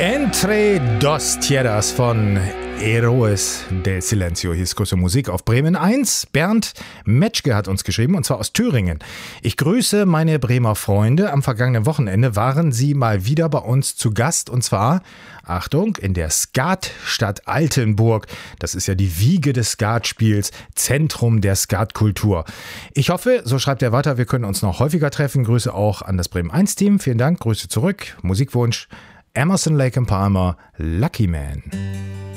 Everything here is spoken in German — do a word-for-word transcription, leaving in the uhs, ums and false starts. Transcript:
Entre dos Tierras von Héroes del Silencio. Hier ist große Musik auf Bremen eins. Bernd Metschke hat uns geschrieben, und zwar aus Thüringen. Ich grüße meine Bremer Freunde. Am vergangenen Wochenende waren sie mal wieder bei uns zu Gast, und zwar, Achtung, in der Skatstadt Altenburg. Das ist ja die Wiege des Skatspiels, Zentrum der Skatkultur. Ich hoffe, so schreibt er weiter, wir können uns noch häufiger treffen. Grüße auch an das Bremen eins Team. Vielen Dank, Grüße zurück. Musikwunsch Emerson, Lake and Palmer, Lucky Man.